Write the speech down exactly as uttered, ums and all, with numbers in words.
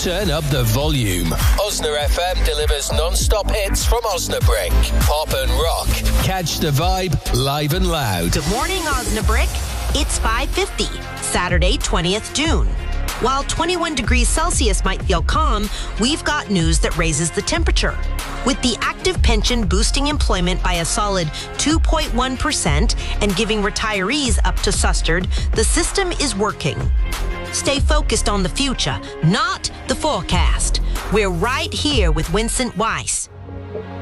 Turn up the volume. Osna F M delivers non-stop hits from Osnabrick. Pop and rock. Catch the vibe live and loud. Good morning, Osnabrick. It's five fifty, Saturday, twentieth of June. While twenty-one degrees Celsius might feel calm, we've got news that raises the temperature. With the active pension boosting employment by a solid two point one percent and giving retirees up to Sustard, the system is working. Stay focused on the future, not the forecast. We're right here with Vincent Weiss.